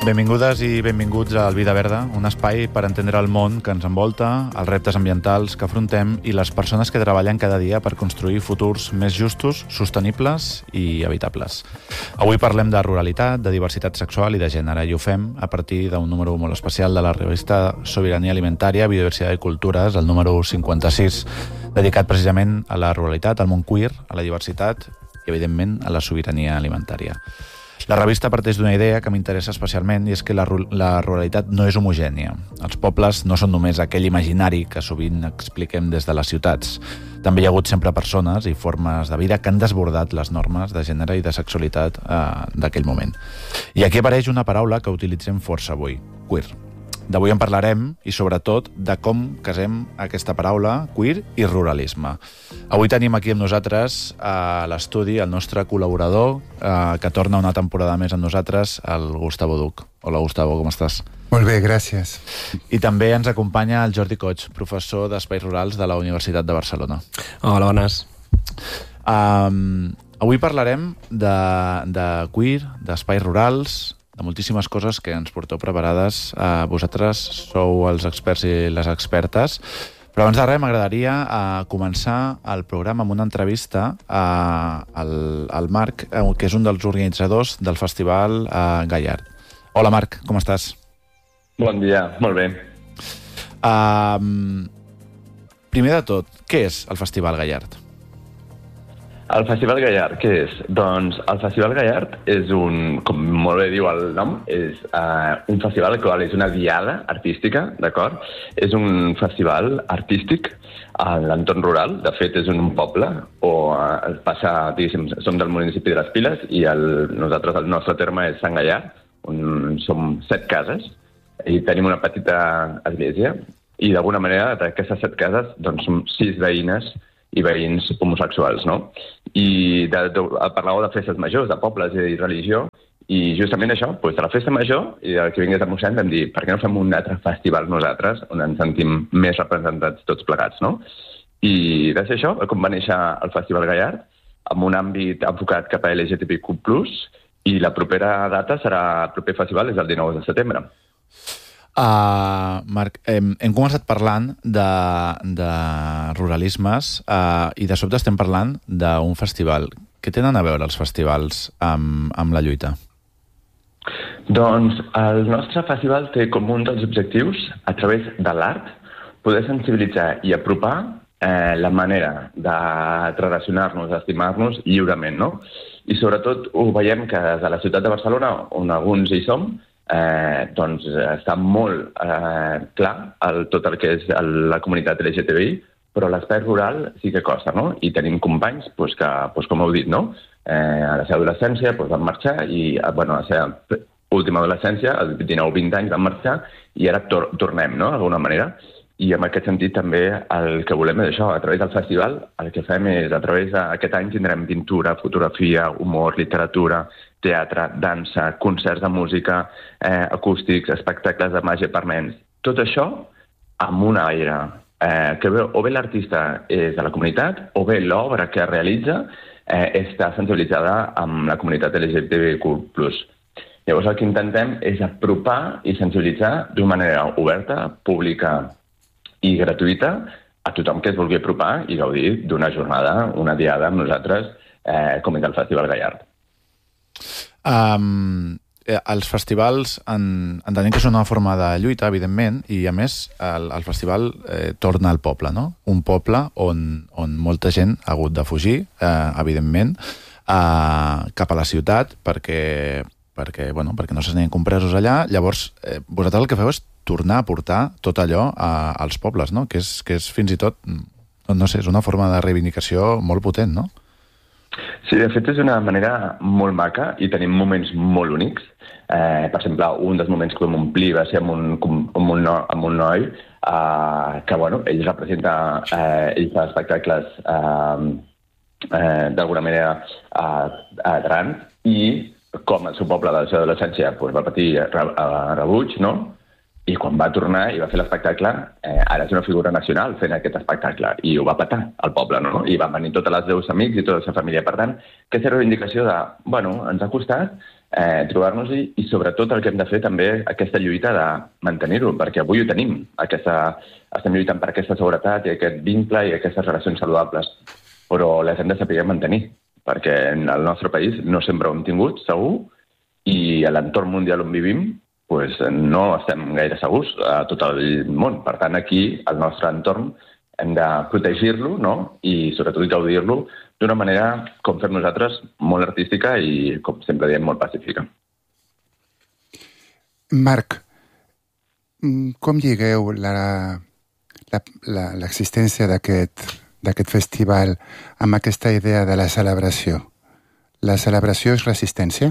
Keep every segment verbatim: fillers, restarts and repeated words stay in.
Benvingudes i benvinguts al Vida Verda, un espai per entendre el món que ens envolta, els reptes ambientals que afrontem i les persones que treballen cada dia per construir futurs més justos, sostenibles i habitables. Avui parlem de ruralitat, de diversitat sexual i de gènere, i ho fem a partir d'un número molt especial de la revista Sobirania Alimentària, Biodiversitat i Cultures, el número cinquanta-sis, dedicat precisament a la ruralitat, al món queer, a la diversitat i, evidentment, a la sobirania alimentària. La revista parteix d'una idea que m'interessa especialment, i és que la, la ruralitat no és homogènia. Els pobles no són només aquell imaginari que sovint expliquem des de les ciutats. També hi ha hagut sempre persones i formes de vida que han desbordat les normes de gènere i de sexualitat eh, d'aquell moment. I aquí apareix una paraula que utilitzem força avui, queer. D'avui en parlarem, i sobretot de com casem aquesta paraula, queer i ruralisme. Avui tenim aquí amb nosaltres a l'estudi el nostre col·laborador, eh, que torna una temporada més amb nosaltres, el Gustavo Duc. Hola, Gustavo, com estàs? Molt bé, gràcies. I també ens acompanya el Jordi Coig, professor d'Espais Rurals de la Universitat de Barcelona. Hola, bones. Um, avui parlarem de, de queer, d'espais rurals, de moltíssimes coses que ens porteu preparades. Uh, vosaltres sou els experts i les expertes, però abans de res m'agradaria uh, començar el programa amb una entrevista uh, al, al Marc, uh, que és un dels organitzadors del Festival uh, Gallard. Hola, Marc, com estàs? Bon dia, molt bé. Uh, primer de tot, què és el Festival Gallard? El Festival Gallard, què és? Doncs el Festival Gallard és un, com molt bé diu el nom, és uh, un festival que és una diada artística, d'acord? És un festival artístic a l'entorn rural. De fet, és un poble on uh, passa, diguéssim, som del municipi de les Piles i el, nosaltres, el nostre terme és Sant Gallard, on som set cases i tenim una petita església i d'alguna manera d'aquestes set cases doncs som sis veïnes i veïns homosexuals, no? I de, de, parlàveu de festes majors, de pobles i religió, i justament això, doncs de la festa major i del que vingués de mossèn vam dir, per què no fem un altre festival nosaltres, on ens sentim més representats tots plegats, no? I de ser això, com va néixer el Festival Gallard, amb un àmbit enfocat cap a L G T B Q plus, i la propera data serà, el proper festival és el dinou de setembre. Uh, Marc, hem, hem començat parlant de, de ruralismes uh, i de sobte estem parlant d'un festival. Què tenen a veure els festivals amb, amb la lluita? Doncs el nostre festival té com un dels objectius, a través de l'art, poder sensibilitzar i apropar eh, la manera de relacionar-nos, d'estimar-nos lliurement, no? I sobretot ho veiem que des de la ciutat de Barcelona, on alguns hi som, Eh, doncs està molt eh, clar el, tot el que és el, la comunitat L G T B I, però l'espai rural sí que costa, no? I tenim companys pues, que, pues, com heu dit, no? Eh, a la seva adolescència pues, van marxar i, bueno, a la seva última adolescència, als dinou vint anys van marxar i ara tor tornem, no?, d'alguna manera. I en aquest sentit també el que volem és això, a través del festival el que fem és, a través d'aquest any tindrem pintura, fotografia, humor, literatura, teatre, dansa, concerts de música, eh, acústics, espectacles de màgia per nens. Tot això amb una era eh, que o bé l'artista és de la comunitat o bé l'obra que realitza eh, està sensibilitzada amb la comunitat L G T B Q plus. Llavors el que intentem és apropar i sensibilitzar d'una manera oberta, pública i gratuïta a tothom que es vulgui apropar i gaudir d'una jornada, una diada amb nosaltres, eh, com és el Festival Gallard. Um, eh, els festivals en, entenem que són una forma de lluita, evidentment, i a més el, el festival eh, torna al poble, no? Un poble on, on molta gent ha hagut de fugir, eh, evidentment, eh, cap a la ciutat perquè, perquè, bueno, perquè no s'anien compresos allà. Llavors, eh, vosaltres el que feu és tornar a portar tot allò a, als pobles, no? Que és, que és fins i tot, no sé, és una forma de reivindicació molt potent, no? Sí, de fet és una manera molt maca i tenim moments molt únics. Eh, per exemple, un dels moments que vam omplir va ser amb un, amb un, no, amb un noi eh, que, bueno, ell representa, eh, ell fa espectacles eh, eh, d'alguna manera eh, eh, trans i com el seu poble de la seva adolescència pues, va patir rebuig, no? I quan va tornar i va fer l'espectacle, eh, ara és una figura nacional fent aquest espectacle, i ho va petar al poble, no? I van venir tots els seus amics i tota la seva família. Per tant, aquesta reivindicació de, bueno, ens ha costat, eh, trobar-nos-hi i sobretot el que hem de fer també aquesta lluita de mantenir-ho, perquè avui ho tenim, aquesta, estem lluitant per aquesta seguretat i aquest vincle i aquestes relacions saludables, però les hem de saber mantenir, perquè en el nostre país no sempre ho hem tingut, segur, i a l'entorn mundial on vivim pues, no estem gaire segurs a tot el món. Per tant, aquí, al nostre entorn, hem de protegir-lo, no? I sobretot gaudir-lo d'una manera, com fem nosaltres, molt artística i, com sempre diem, molt pacífica. Marc, com lligueu l'existència d'aquest d'aquest festival amb aquesta idea de la celebració? La celebració és resistència?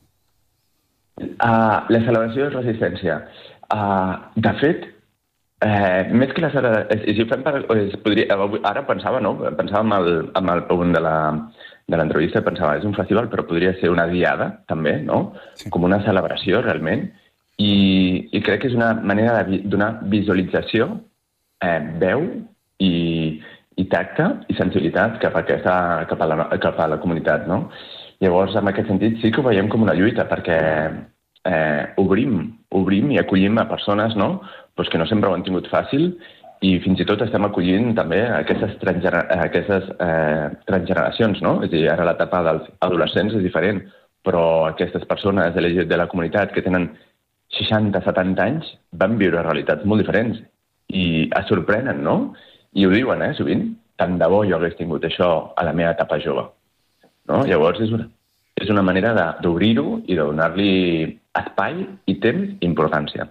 Uh, la celebració és resistència. Uh, de fet, Eh, més que la celebració, si fem per, podria, ara pensava, no? Pensava amb el, amb el punt de la, de l'entrevista, pensava, és un festival, però podria ser una diada, també, no? Sí. Com una celebració, realment. I, i crec que és una manera de donar visualització, eh, veu i, i tacte i sensibilitat cap a, aquesta, cap a, la, cap a la comunitat, no? Llavors, en aquest sentit, sí que ho veiem com una lluita, perquè eh, obrim, obrim i acollim a persones, no?, pues que no sempre ho han tingut fàcil i fins i tot estem acollint també aquestes, transgener aquestes eh, transgeneracions, no? És a dir, ara l'etapa dels adolescents és diferent, però aquestes persones de la, de la comunitat que tenen seixanta setanta anys van viure realitats molt diferents i es sorprenen, no? I ho diuen, eh, sovint. Tant de bo jo hagués tingut això a la meva etapa jove. No? Llavors és una, és una manera d'obrir-ho i de donar-li espai i temps i importància.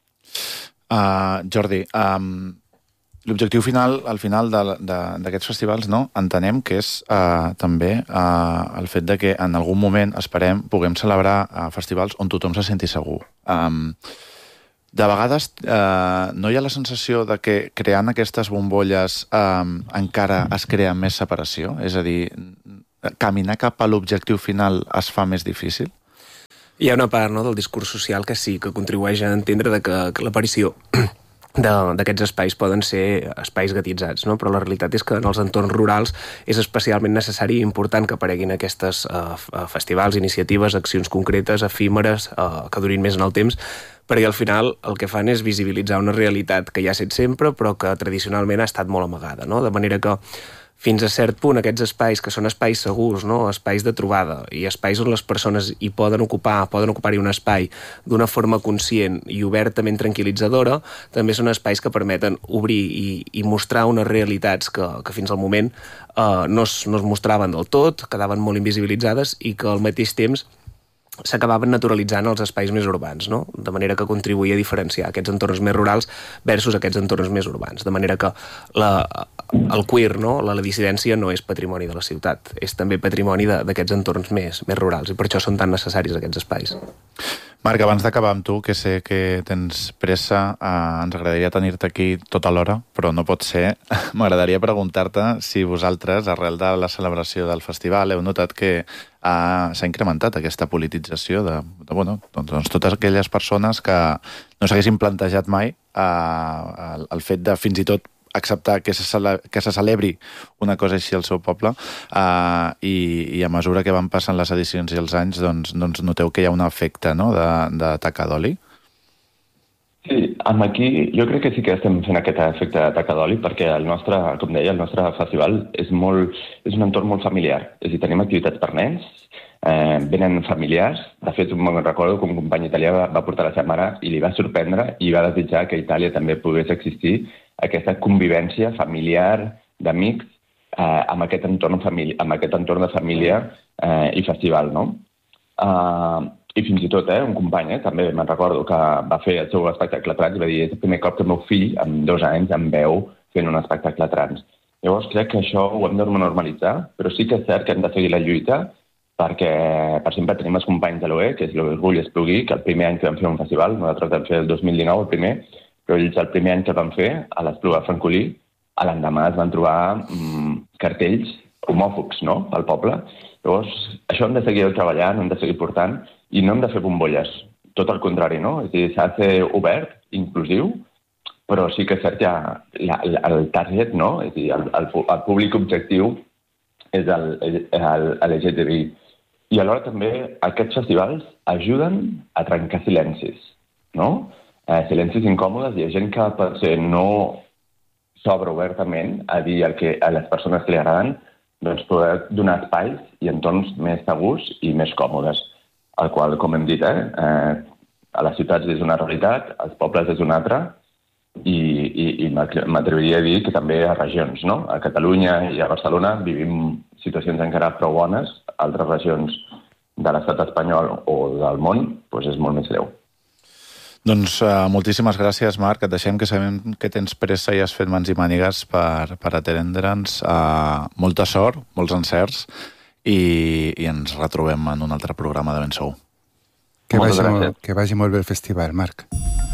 Uh, Jordi, um, l'objectiu final, al final d'aquests festivals, no? Entenem que és uh, també uh, el fet de que en algun moment, esperem, puguem celebrar uh, festivals on tothom se senti segur. Um, de vegades uh, no hi ha la sensació de que creant aquestes bombolles um, encara es crea més separació? És a dir, caminar cap a l'objectiu final es fa més difícil? Hi ha una part, no, del discurs social que sí, que contribueix a entendre de que, que l'aparició d'aquests espais poden ser espais gatitzats, no? Però la realitat és que en els entorns rurals és especialment necessari i important que apareguin aquestes uh, festivals, iniciatives, accions concretes, efímeres, uh, que durin més en el temps, perquè al final el que fan és visibilitzar una realitat que ja ha estat sempre, però que tradicionalment ha estat molt amagada, no? De manera que fins a cert punt, aquests espais, que són espais segurs, no? Espais de trobada, i espais on les persones hi poden ocupar, poden ocupar-hi un espai d'una forma conscient i obertament tranquil·litzadora, també són espais que permeten obrir i, i mostrar unes realitats que, que fins al moment eh, no, es, no es mostraven del tot, quedaven molt invisibilitzades i que al mateix temps s'acabaven naturalitzant els espais més urbans, no? De manera que contribuïa a diferenciar aquests entorns més rurals versus aquests entorns més urbans. De manera que la, el queer, no? la, la dissidència no és patrimoni de la ciutat, és també patrimoni d'aquests entorns més, més rurals, i per això són tan necessaris aquests espais. Marc, abans d'acabar amb tu, que sé que tens pressa, eh, ens agradaria tenir-te aquí tota l'hora, però no pot ser. M'agradaria preguntar-te si vosaltres, arrel de la celebració del festival, heu notat que eh, s'ha incrementat aquesta politització de, de bueno, doncs, totes aquelles persones que no s'haguessin plantejat mai eh, el, el fet de fins i tot acceptar que se, cele que se celebri una cosa així al seu poble uh, i, i a mesura que van passant les edicions i els anys doncs, doncs noteu que hi ha un efecte, no?, de, de taca d'oli? Sí, amb aquí jo crec que sí que estem fent aquest efecte de taca d'oli perquè el nostre, com deia, el nostre festival és, molt, és un entorn molt familiar. És a dir, tenim activitats per nens, eh, venen familiars. De fet, me'n recordo que un company italià va, va portar la seva mare i li va sorprendre i va desitjar que a Itàlia també pogués existir aquesta convivència familiar d'amics eh, amb, aquest entorn amb aquest entorn de família eh, i festival, no? Uh, I fins i tot, eh, un company, eh, també me'n recordo, que va fer el seu espectacle trans i va dir és el primer cop que el meu fill, amb dos anys, em veu fent un espectacle trans. Llavors crec que això ho hem de normalitzar, però sí que és cert que hem de seguir la lluita perquè, per exemple, tenim els companys de l'O E, que és l'Orgull Esplugui, que el primer any que vam fer un festival, nosaltres vam fer el dos mil dinou, el primer, però ells el primer any que van fer, a l'Espluga Francolí, a l'endemà es van trobar mmm, cartells homòfobs, no?, pel poble. Llavors, això hem de seguir treballant, hem de seguir portant, i no hem de fer bombolles. Tot el contrari, no? És a dir, s'ha de ser obert, inclusiu, però sí que és cert que la, la, el target, no?, és a dir, el, el, el públic objectiu és el, el, el L G T B I. I alhora també aquests festivals ajuden a trencar silencis, no? Eh, silencis incòmodes. Hi ha gent que potser no s'obre obertament a dir el que a les persones que li agraden, doncs poder donar espais i entorns més segurs i més còmodes, el qual, com hem dit, eh, eh, a les ciutats és una realitat, als pobles és una altra, i, i, i m'atreviria a dir que també a regions, no? A Catalunya i a Barcelona vivim situacions encara prou bones, altres regions de l'estat espanyol o del món, doncs és molt més greu. Doncs uh, moltíssimes gràcies, Marc. Et deixem, que sabem que tens pressa i has fet mans i mànigues per, per atendre'ns. Uh, molta sort, molts encerts, i, i ens retrobem en un altre programa de ben segur. Que vagi, molt, que vagi molt bé el festival, Marc.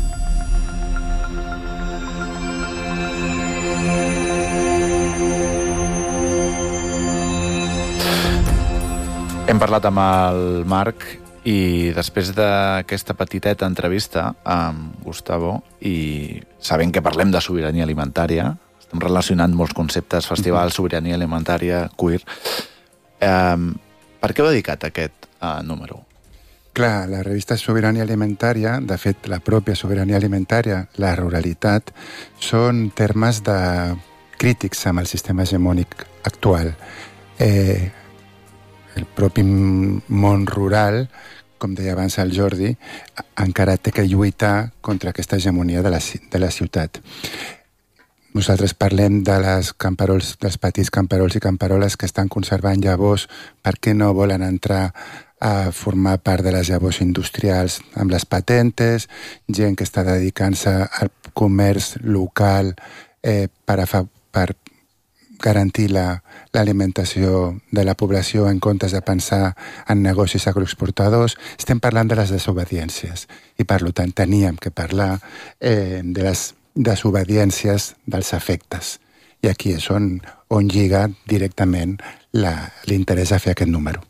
Hem parlat amb el Marc i després d'aquesta petiteta entrevista amb Gustavo, i sabent que parlem de sobirania alimentària, estem relacionant molts conceptes, festival, sobirania alimentària, queer, eh, per què heu dedicat aquest eh, número? Clar, la revista Sobirania Alimentària, de fet, la pròpia sobirania alimentària, la ruralitat, són termes de crítics amb el sistema hegemònic actual. Eh, el propi món rural, com deia abans el Jordi, encara té que lluitar contra aquesta hegemonia de la, de la ciutat. Nosaltres parlem de les camperols, dels petits camperols i camperoles que estan conservant llavors perquè no volen entrar a formar part de les llavors industrials amb les patentes, gent que està dedicant-se al comerç local eh, per, a, per garantir l'alimentació la, de la població en comptes de pensar en negocis agroexportadors. Estem parlant de les desobediències i, per tant, teníem que parlar eh, de les desobediències dels efectes. I aquí és on, on lliga directament l'interès a fer aquest número.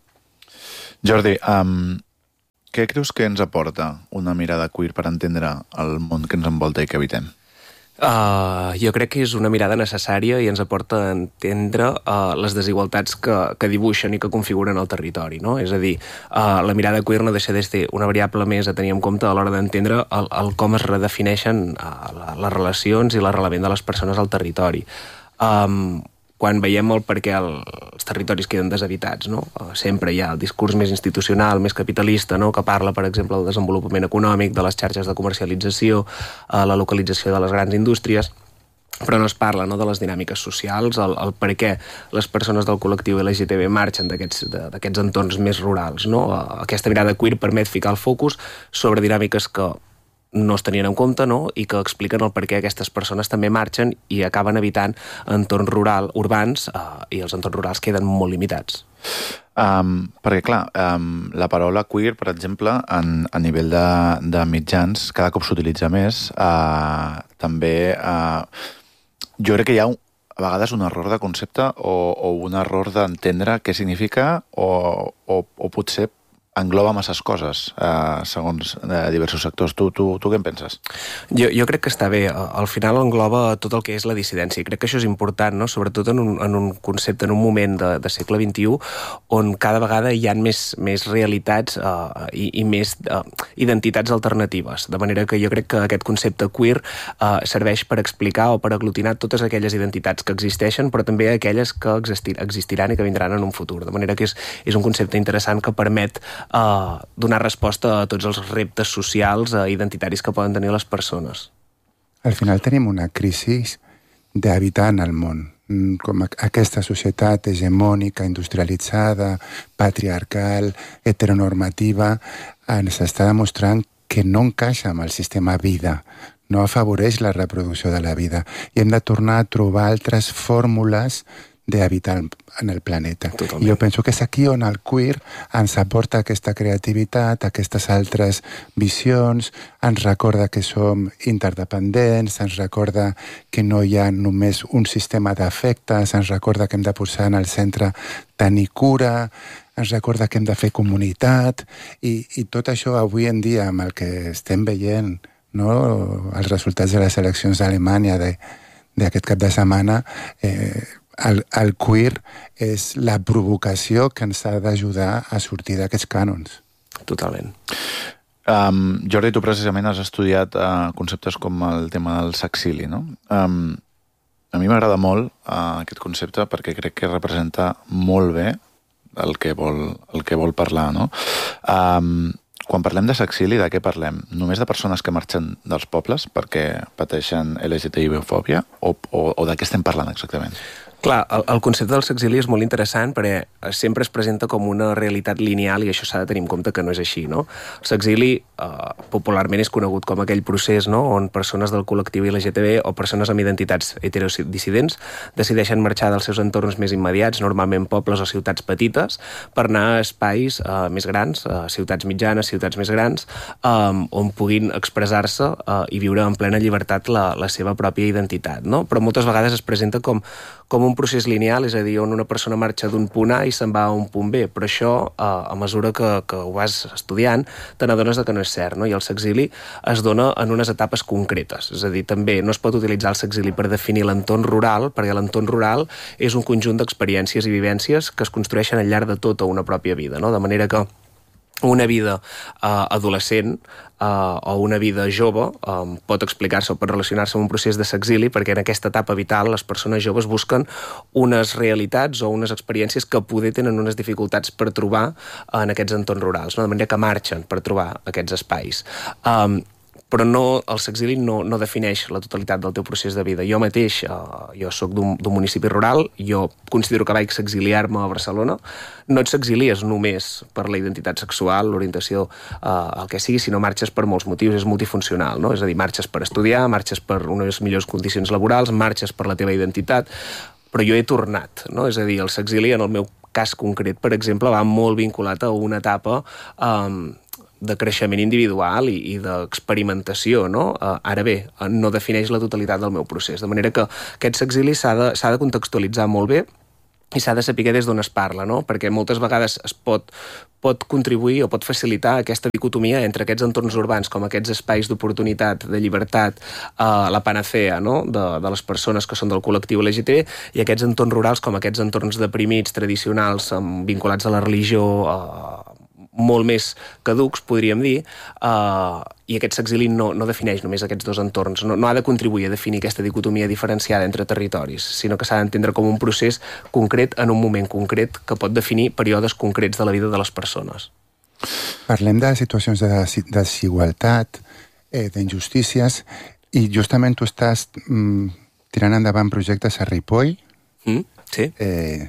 Jordi, um, què creus que ens aporta una mirada queer per entendre el món que ens envolta i que habitem? Uh, jo crec que és una mirada necessària i ens aporta a entendre uh, les desigualtats que, que dibuixen i que configuren el territori, no? És a dir, uh, la mirada queer no deixa de ser una variable més a tenir en compte a l'hora d'entendre el, el com es redefineixen uh, la, les relacions i l'arrelament de les persones al territori. Um, quan veiem el per què el, els territoris queden deshabitats, no? Uh, sempre hi ha el discurs més institucional, més capitalista, no? Que parla, per exemple, del desenvolupament econòmic, de les xarxes de comercialització, uh, la localització de les grans indústries, però no es parla, no, de les dinàmiques socials, el, el per què les persones del col·lectiu L G T B marxen d'aquests entorns més rurals, no? Uh, aquesta mirada queer permet ficar el focus sobre dinàmiques que no es tenien en compte, no? I que expliquen el per què aquestes persones també marxen i acaben habitant entorns rural, urbans, eh, i els entorns rurals queden molt limitats. Um, perquè, clar, um, la paraula queer, per exemple, en, a nivell de, de mitjans, cada cop s'utilitza més. Uh, també, uh, jo crec que hi ha un, a vegades un error de concepte o, o un error d'entendre què significa, o, o, o potser engloba masses coses, eh, segons eh, diversos sectors. Tu, tu, tu què en penses? Jo, jo crec que està bé. Al final engloba tot el que és la dissidència. Crec que això és important, no? Sobretot en un, en un concepte, en un moment de, de segle vint-i-u, on cada vegada hi ha més, més realitats eh, i, i més eh, identitats alternatives. De manera que jo crec que aquest concepte queer eh, serveix per explicar o per aglutinar totes aquelles identitats que existeixen, però també aquelles que existir, existiran i que vindran en un futur. De manera que és, és un concepte interessant que permet Uh, donar resposta a tots els reptes socials i uh, identitaris que poden tenir les persones. Al final tenim una crisi d'habitar en el món. Com aquesta societat hegemònica, industrialitzada, patriarcal, heteronormativa, ens està demostrant que no encaixa amb el sistema vida, no afavoreix la reproducció de la vida. I hem de tornar a trobar altres fórmules d'habitar en el planeta. Totalment. I jo penso que és aquí on el queer ens aporta aquesta creativitat, aquestes altres visions, ens recorda que som interdependents, ens recorda que no hi ha només un sistema d'afectes, ens recorda que hem de posar en el centre tenir cura, ens recorda que hem de fer comunitat, i, i tot això avui en dia, amb el que estem veient, no? Els resultats de les eleccions d'Alemanya d'aquest cap de setmana, eh, el, el queer és la provocació que ens ha d'ajudar a sortir d'aquests cànons. Totalment. Um, Jordi, tu precisament has estudiat uh, conceptes com el tema del sexili, no? Um, a mi m'agrada molt uh, aquest concepte perquè crec que representa molt bé el que vol, el que vol parlar, no? Um, quan parlem de sexili, de què parlem? Només de persones que marxen dels pobles perquè pateixen L G T B-fòbia o, o, o de què estem parlant exactament? Clar, el, el concepte del sexili és molt interessant perquè sempre es presenta com una realitat lineal i això s'ha de tenir en compte que no és així, no? El sexili eh, popularment és conegut com aquell procés, no?, on persones del col·lectiu L G T B o persones amb identitats heterodissidents decideixen marxar dels seus entorns més immediats, normalment pobles o ciutats petites, per anar a espais eh, més grans, a ciutats mitjanes, ciutats més grans, eh, on puguin expressar-se eh, i viure en plena llibertat la, la seva pròpia identitat, no? Però moltes vegades es presenta com, com un procés lineal, és a dir, on una persona marxa d'un punt A i se'n va a un punt B, però això, eh, a mesura que, que ho vas estudiant, te n'adones que no és cert, no? I el sexili es dona en unes etapes concretes, és a dir, també no es pot utilitzar el sexili per definir l'entorn rural, perquè l'entorn rural és un conjunt d'experiències i vivències que es construeixen al llarg de tota una pròpia vida, no? De manera que una vida eh, adolescent eh, o una vida jove eh, pot explicar-se o pot relacionar-se amb un procés de sexili perquè en aquesta etapa vital les persones joves busquen unes realitats o unes experiències que poder tenen unes dificultats per trobar en aquests entorns rurals, no? De manera que marxen per trobar aquests espais. Um, però no, el sexili no, no defineix la totalitat del teu procés de vida. Jo mateix, eh, jo soc d'un municipi rural, jo considero que vaig exiliar-me a Barcelona. No et s'exilies només per la identitat sexual, l'orientació, eh, el que sigui, sinó marxes per molts motius, és multifuncional, no? És a dir, marxes per estudiar, marxes per unes millors condicions laborals, marxes per la teva identitat, però jo he tornat, no? És a dir, el sexili, en el meu cas concret, per exemple, va molt vinculat a una etapa eh, de creixement individual i, i d'experimentació, no? Uh, ara bé, no defineix la totalitat del meu procés, de manera que aquest sexili s'ha de, s'ha de contextualitzar molt bé i s'ha de saber des d'on es parla, no? Perquè moltes vegades es pot, pot contribuir o pot facilitar aquesta dicotomia entre aquests entorns urbans com aquests espais d'oportunitat, de llibertat, eh, la panacea, no?, de, de les persones que són del col·lectiu L G T B, i aquests entorns rurals com aquests entorns deprimits, tradicionals, amb, vinculats a la religió, eh, molt més caducs, podríem dir, eh, i aquest sexili no, no defineix només aquests dos entorns, no, no ha de contribuir a definir aquesta dicotomia diferenciada entre territoris, sinó que s'ha d'entendre com un procés concret en un moment concret que pot definir períodes concrets de la vida de les persones. Parlem de situacions de desigualtat, eh, d'injustícies, i justament tu estàs mm, tirant endavant projectes a Ripoll, mm, sí. eh,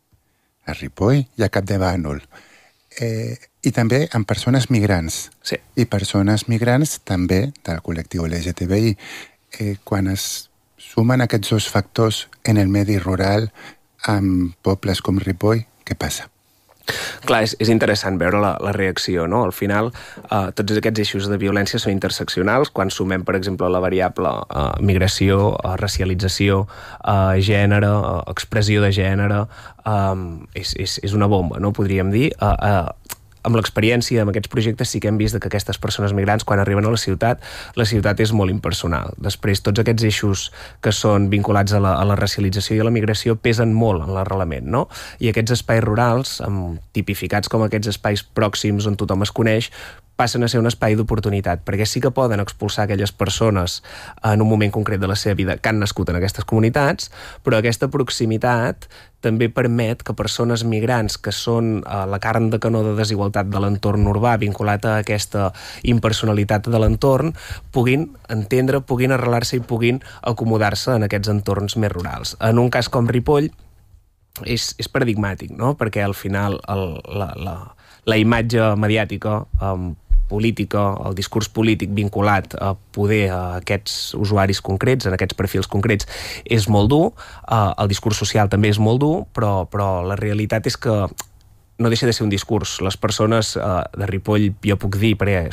a Ripoll i a Capdevànol. Eh, i també amb persones migrants. Sí. I persones migrants també del col·lectiu L G T B I. Eh, quan es sumen aquests dos factors en el medi rural amb pobles com Ripoll, què passa? Clar, és, és interessant veure la, la reacció, no? Al final, eh, tots aquests eixos de violència són interseccionals. Quan sumem, per exemple, la variable eh, migració, eh, racialització, eh, gènere, eh, expressió de gènere, eh, és, és, és una bomba, no? Podríem dir. Eh, eh, amb l'experiència, amb aquests projectes, sí que hem vist que aquestes persones migrants, quan arriben a la ciutat, la ciutat és molt impersonal. Després, tots aquests eixos que són vinculats a la, a la racialització i a la migració pesen molt en l'arrelament, no? I aquests espais rurals, amb, tipificats com aquests espais pròxims on tothom es coneix, passen a ser un espai d'oportunitat, perquè sí que poden expulsar aquelles persones en un moment concret de la seva vida que han nascut en aquestes comunitats, però aquesta proximitat també permet que persones migrants que són eh, la carn de canó de desigualtat de l'entorn urbà vinculat a aquesta impersonalitat de l'entorn puguin entendre, puguin arrelar-se i puguin acomodar-se en aquests entorns més rurals. En un cas com Ripoll és, és paradigmàtic, no? Perquè al final el, la, la, la imatge mediàtica um, política, el discurs polític vinculat a poder a aquests usuaris concrets, en aquests perfils concrets, és molt dur, uh, el discurs social també és molt dur, però, però la realitat és que no deixa de ser un discurs. Les persones uh, de Ripoll, jo puc dir, perquè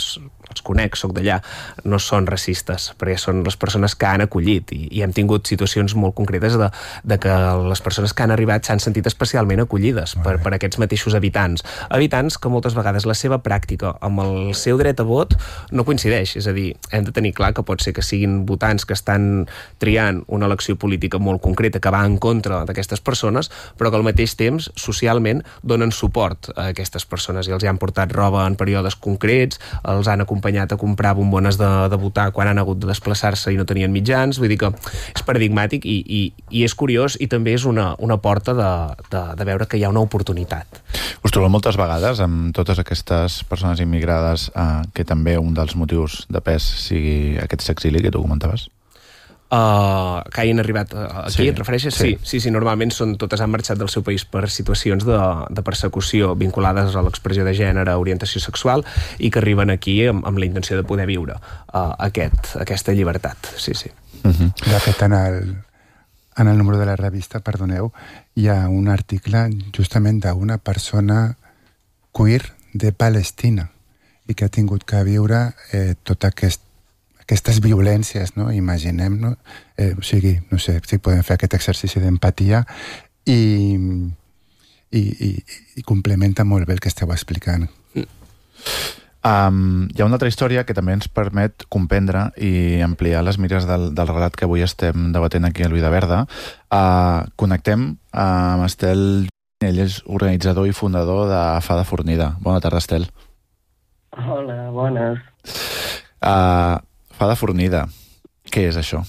els conec, soc d'allà, no són racistes, perquè són les persones que han acollit i, i hem tingut situacions molt concretes de, de que les persones que han arribat s'han sentit especialment acollides per, per aquests mateixos habitants. Habitants que moltes vegades la seva pràctica amb el seu dret a vot no coincideix, és a dir, hem de tenir clar que pot ser que siguin votants que estan triant una elecció política molt concreta que va en contra d'aquestes persones, però que al mateix temps socialment donen suport a aquestes persones i els hi han portat roba en períodes concrets, els han acompanyat a comprar bombones de, de votar quan han hagut de desplaçar-se i no tenien mitjans, vull dir que és paradigmàtic i, i, i és curiós i també és una, una porta de, de, de veure que hi ha una oportunitat. Us trobeu moltes vegades amb totes aquestes persones immigrades eh, que també un dels motius de pes sigui aquest exili que tu comentaves? Uh, que hagin arribat aquí, sí, et refereixes? Sí. sí, sí, sí, normalment són, totes han marxat del seu país per situacions de, de persecució vinculades a l'expressió de gènere, orientació sexual, i que arriben aquí amb, amb la intenció de poder viure uh, aquest, aquesta llibertat. Sí, sí. Uh-huh. De fet, en el, en el número de la revista, perdoneu, hi ha un article justament d'una persona queer de Palestina i que ha tingut que viure eh, tot aquest aquestes violències, no? Imaginem, no? Eh, o sigui, no sé si podem fer aquest exercici d'empatia i, i, i, i complementa molt bé el que esteu explicant. Um, hi ha una altra història que també ens permet comprendre i ampliar les mires del, del relat que avui estem debatent aquí a l'Oïda Verda. Uh, connectem amb Estel, ell és organitzador i fundador de Fada Fornida. Bona tarda, Estel. Hola, bones. Uh, Fada Fornida, què és això?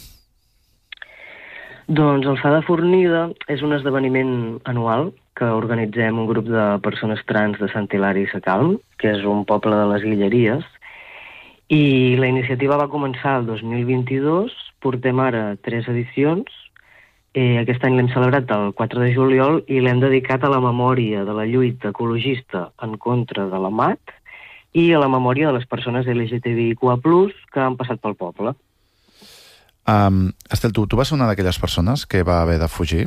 Doncs el Fada Fornida és un esdeveniment anual que organitzem un grup de persones trans de Sant Hilari Sacalm, que és un poble de les Guilleries, i la iniciativa va començar el dos mil vint-i-dos, portem ara tres edicions, eh, aquest any l'hem celebrat el quatre de juliol i l'hem dedicat a la memòria de la lluita ecologista en contra de la M A T i a la memòria de les persones L G T B I Q A plus, que han passat pel poble. Um, Estel, tu, tu vas ser una d'aquelles persones que va haver de fugir?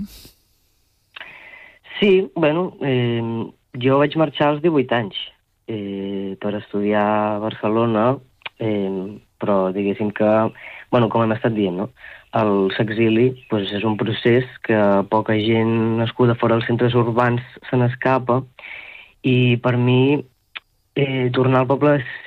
Sí, bueno, eh, jo vaig marxar als divuit anys eh, per estudiar a Barcelona, eh, però diguéssim que, bueno, com hem estat dient, no? El s'exili pues, és un procés que poca gent nascuda fora dels centres urbans se n'escapa i per mi Eh, tornar al poble